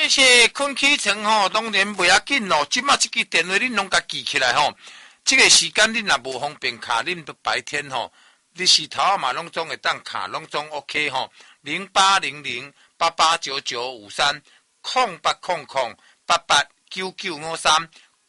这些困起床吼，当然袂要紧咯。即马即支电话恁拢甲记起来吼。这个时间恁若无方便卡，恁都白天吼，你是头啊嘛拢总会当卡，拢总 OK 吼。0800889953 0800889953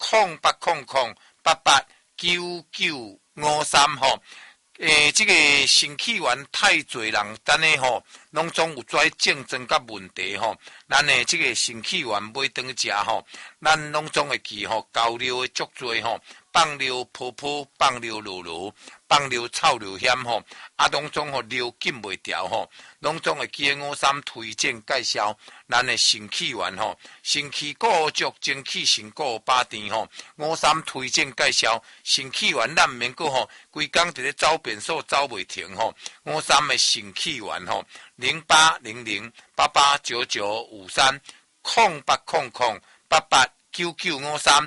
0800889953吼。这个新起源太侪人，等下吼，拢总有跩竞争甲问题吼。咱的这个新起源买当食吼，咱拢总会记吼，交流的足侪吼，放流泡泡，放流落落，放流臭流险吼，拢总吼流禁袂掉吼，拢总会记53推荐介绍咱的新起源吼，新起古足，精气神古巴甜吼，53推荐介绍新起源，咱免过吼，规工伫咧走遍所走袂停吼，53的新起源吼，0800889953 0800889953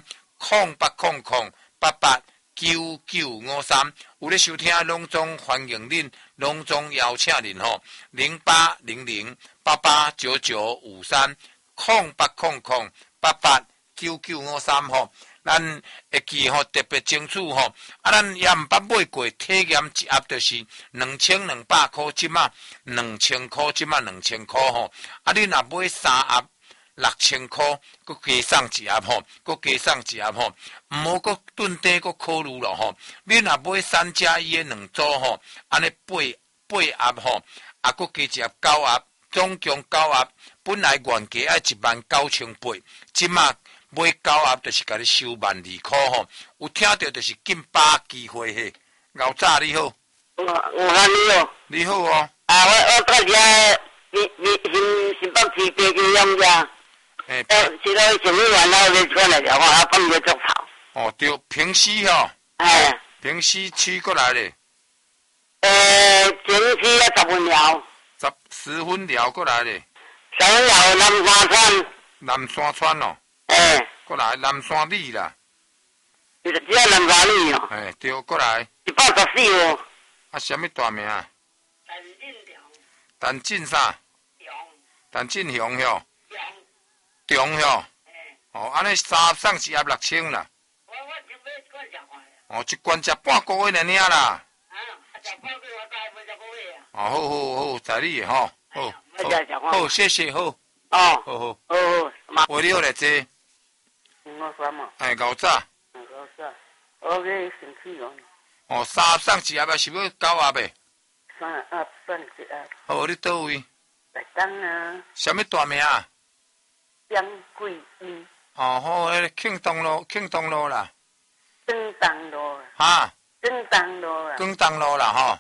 0800889953，有咧收听拢总欢迎恁，拢总邀请恁吼，0800889953 0800889953吼，咱会记吼特别清楚吼，咱也毋捌买过体验一盒就是2200块，即马2000块，即马2000块吼，恁若买3盒6000块，佮加送一盒吼，佮加送一盒吼，毋好佮顿底佮考虑咯吼。你若买3加1的2组吼，安尼8盒吼，佮加一盒9盒，总共9盒。本来原价爱19800，即马买9盒就是甲你收12000块吼。有听到就是紧把机会嘿。牛早你好， 你好， 你好哦。 我到遮新北市地区养家。是咧新语园那边过来了，我放个竹草。 哦，对，平西吼。平西区过来咧。 前期啊10分了。 10分了过来咧。 10分了南山村。 南山村哦。过来南山里啦。 只南山里哦。 对，过来。 114哦。 什么大名啊？陈进啥？陈进雄哟。中哟，安尼3送1盒6000啦。一罐食半个月尔啦。好，在你吼，好，谢谢，好。好，为了来坐。牛早。 我去生气咯。 3盒送1盒，是要9盒的 ？3盒送1盒。 好，你倒位？ 台东啊。 什么大名啊？ 江桂英。 好，庆东路啦。 正东路。正东路啦。 正东路啦，吼。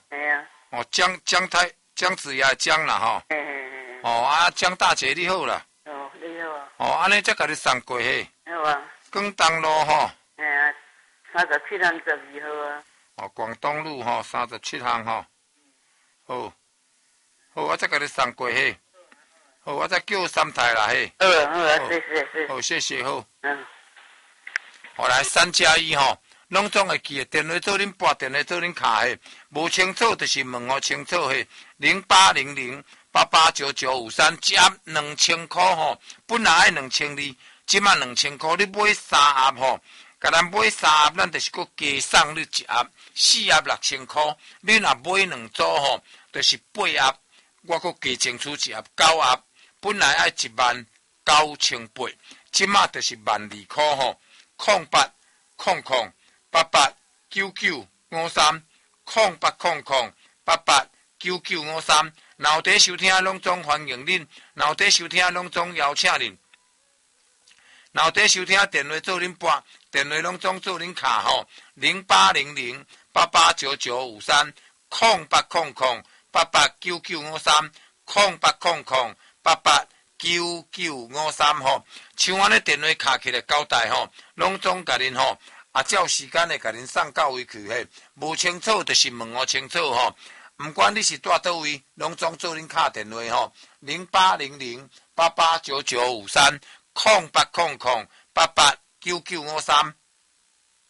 江子牙江啦，吼。江大姐你好啦。 你好啊。 安尼才甲你送过去。 好啊。 广东路吼。 37巷12号啊。 广东路吼37巷吼。好，我才甲你送过去。好，我再叫3台啦嘿。 好，谢谢。 好，谢谢好。好来3加1吼，拢总会记的。电话做恁拨，电话做恁卡嘿。无清楚就是问我清楚嘿。0800889953，一盒2000块吼，本来爱2200，即马2000块，你买3盒吼，甲咱买3盒，咱就是佮加送你一盒，4盒6000块。你若买2组吼，就是8盒，我佮加清楚一盒9盒。本来爱19800，即马就是12000块吼。0800889953 0800889953，脑袋收听拢总欢迎恁，脑袋收听拢总邀请恁，脑袋收听电话做恁拨，电话拢总做恁卡吼。0800889953 0800889953 0800889953吼，像安尼电话卡起来交代吼，拢总甲恁吼，照时间会甲恁送到位去嘿。无清楚就是问我清楚吼，毋管你是住倒位，拢总做恁卡电话吼，0800889953 0800889953。